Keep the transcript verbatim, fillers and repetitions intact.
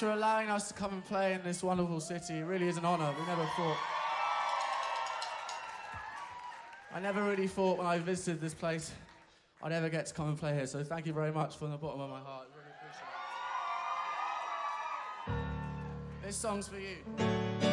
for allowing us to come and play in this wonderful city. It really is an honour. We never thought... I never really thought when I visited this place I'd ever get to come and play here. So thank you very much from the bottom of my heart. I really appreciate it. This song's for you.